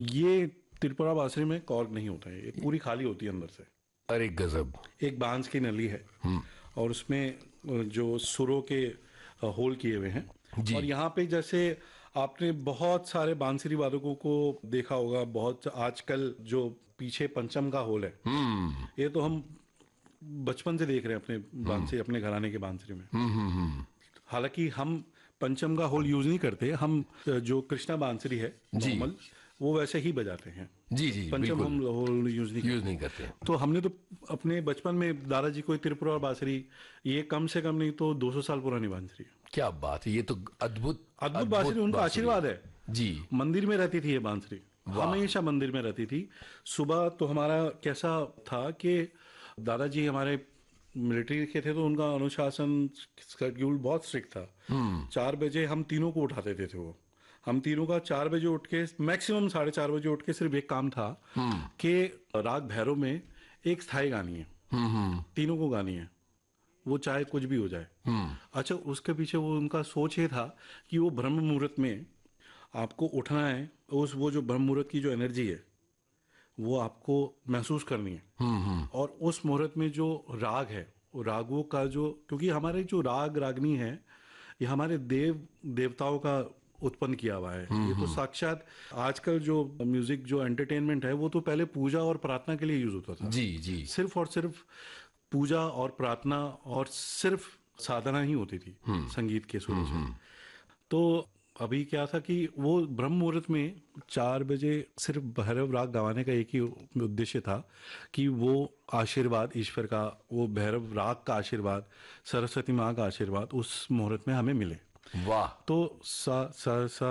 ये त्रिपुरा बांसुरी में कॉर्क नहीं होता है, ये पूरी खाली होती है अंदर से। अरे गजब। एक बांस की नली है और उसमें जो सुरों के होल किए हुए हैं। जी। और यहाँ पे जैसे आपने बहुत सारे बांसुरी वादकों को देखा होगा, बहुत आजकल जो पीछे पंचम का होल है, ये तो हम बचपन से देख रहे हैं अपने बांसुरी, अपने घराने के बांसुरी में। हालांकि हम पंचम का होल यूज नहीं करते, हम जो कृष्णा बांसुरी है जी। नॉर्मल, वो वैसे ही बजाते हैं। जी जी पंचम बिल्कुल। हम होल यूज नहीं करते। तो हमने तो अपने बचपन में दादाजी को त्रिपुरा और बांसुरी, ये कम से कम नहीं तो 200 साल पुरानी बांसुरी है। क्या बात है, ये तो अद्भुत अद्भुत बांसुरी, उनका आशीर्वाद है जी। मंदिर में रहती थी ये बांसुरी, हमेशा मंदिर में रहती थी। सुबह तो हमारा कैसा था कि दादाजी हमारे मिलिट्री के थे, तो उनका अनुशासन शेड्यूल बहुत स्ट्रिक्ट था। 4 बजे हम तीनों को उठाते थे वो, हम तीनों का 4 बजे उठ के, मैक्सिमम 4:30 बजे उठ के सिर्फ एक काम था कि राग भैरव में एक स्थाई गानी है, तीनों को गानी है, वो चाहे कुछ भी हो जाए। अच्छा, उसके पीछे वो उनका सोच ये था कि वो ब्रह्म मुहूर्त में आपको उठना है, वो जो ब्रह्म मुहूर्त की जो एनर्जी है वो आपको महसूस करनी है। और उस मुहूर्त में जो राग है, वो रागों का जो, क्योंकि हमारे जो राग रागनी है ये हमारे देवताओं का उत्पन्न किया हुआ है। ये तो साक्षात आजकल जो म्यूजिक जो एंटरटेनमेंट है वो तो पहले पूजा और प्रार्थना के लिए यूज होता था। जी जी। सिर्फ और सिर्फ पूजा और प्रार्थना और सिर्फ साधना ही होती थी संगीत के शुरू से। तो अभी क्या था कि वो ब्रह्म मुहूर्त में 4 बजे सिर्फ भैरव राग गवाने का एक ही उद्देश्य था कि वो आशीर्वाद ईश्वर का, वो भैरव राग का आशीर्वाद, सरस्वती माँ का आशीर्वाद उस मुहूर्त में हमें मिले। वाह। तो सा सा सा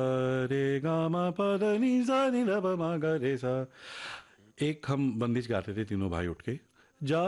रे गा मा पा धा नी सा नी धा पा मा गा रे सा, एक हम बंदिश गाते थे तीनों भाई उठ के, जा